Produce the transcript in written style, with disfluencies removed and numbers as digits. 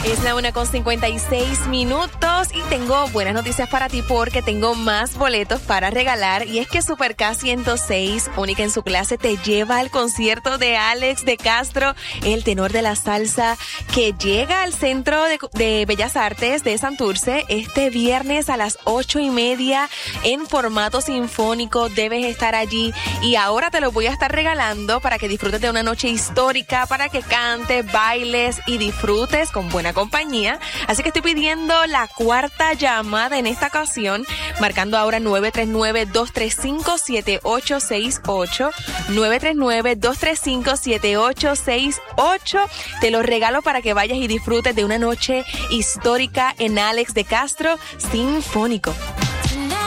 Es la 1:56 y tengo buenas noticias para ti porque tengo más boletos para regalar y es que Super K 106, única en su clase, te lleva al concierto de Alex de Castro, el tenor de la salsa, que llega al Centro de Bellas Artes de Santurce este viernes a las 8:30 en formato sinfónico. Debes estar allí y ahora te lo voy a estar regalando para que disfrutes de una noche histórica, para que cantes, bailes y disfrutes con buena compañía. Así que estoy pidiendo la cuarta llamada en esta ocasión, marcando ahora 939-235-7868, 939-235-7868. Te lo regalo para que vayas y disfrutes de una noche histórica en Alex de Castro Sinfónico.